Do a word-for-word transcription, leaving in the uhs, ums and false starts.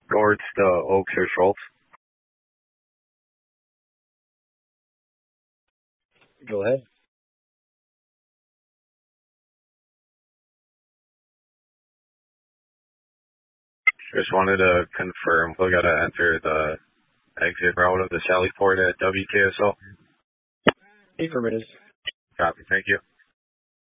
Towards the Oaks or Schultz. Go ahead. Just wanted to confirm we gotta enter the exit route of the Sallyport at W K S L. Affirmative. Copy. Thank you.